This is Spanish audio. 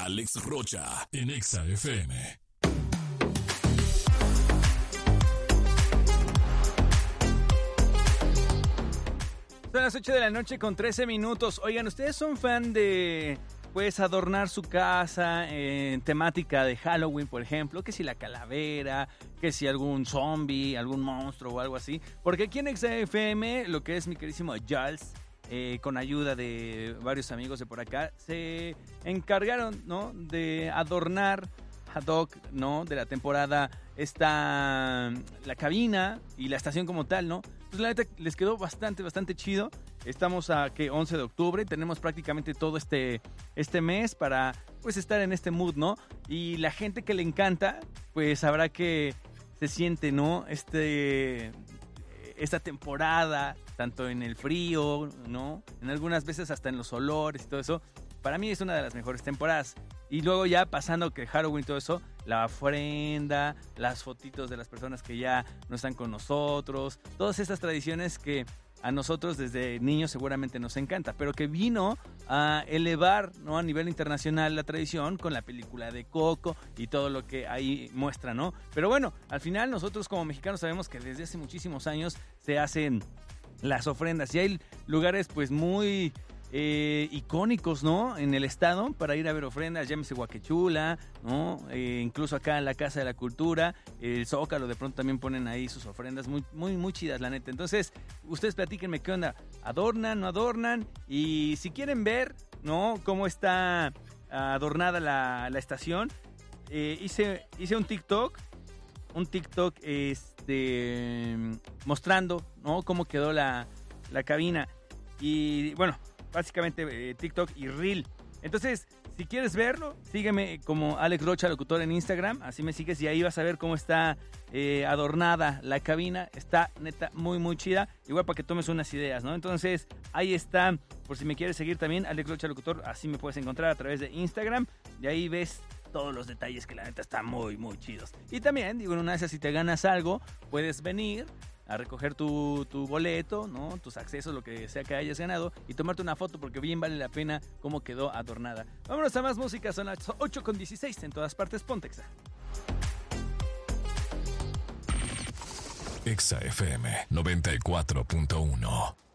Alex Rocha en Exa FM. Son las 8 de la noche con 13 minutos. Oigan, ¿ustedes son fan de, pues, adornar su casa en temática de Halloween, por ejemplo? Que si la calavera, que si algún zombie, algún monstruo o algo así. Porque aquí en XFM, lo que es mi queridísimo Giles, con ayuda de varios amigos de por acá, se encargaron, ¿no?, de adornar ad hoc, ¿no?, de la temporada la cabina y la estación como tal, ¿no? Pues la neta les quedó bastante chido. Estamos a 11 de octubre, tenemos prácticamente todo este mes para, pues, estar en este mood, ¿no? Y la gente que le encanta, pues sabrá que se siente, ¿no?, esta temporada, tanto en el frío, ¿no?, en algunas veces hasta en los olores y todo eso. Para mí es una de las mejores temporadas. Y luego ya pasando que Halloween y todo eso, la ofrenda, las fotitos de las personas que ya no están con nosotros, todas estas tradiciones que a nosotros desde niños seguramente nos encanta, pero que vino a elevar, ¿no?, a nivel internacional la tradición con la película de Coco y todo lo que ahí muestra, ¿no? Pero bueno, al final nosotros como mexicanos sabemos que desde hace muchísimos años se hacen las ofrendas y hay lugares pues muy icónicos, ¿no?, en el estado para ir a ver ofrendas, llámese Huaquechula, ¿no? Incluso acá en la Casa de la Cultura, el Zócalo, de pronto también ponen ahí sus ofrendas muy chidas, la neta. Entonces, ustedes platíquenme qué onda, ¿adornan, no adornan? Y si quieren ver, ¿no?, cómo está adornada la estación, hice un TikTok mostrando, ¿no?, cómo quedó la cabina. Y bueno, básicamente TikTok y Reel. Entonces, si quieres verlo, sígueme como Alex Rocha Locutor en Instagram. Así me sigues y ahí vas a ver cómo está adornada la cabina. Está neta muy chida. Igual para que tomes unas ideas, ¿no? Entonces, ahí está. Por si me quieres seguir también, Alex Rocha Locutor. Así me puedes encontrar a través de Instagram. Y ahí ves todos los detalles que la neta están muy chidos. Y también, digo, en una de esas, si te ganas algo, puedes venir a recoger tu boleto, ¿no?, tus accesos, lo que sea que hayas ganado, y tomarte una foto porque bien vale la pena cómo quedó adornada. Vámonos a más música, son las 8:16 en todas partes, ponte Exa. Exa FM 94.1.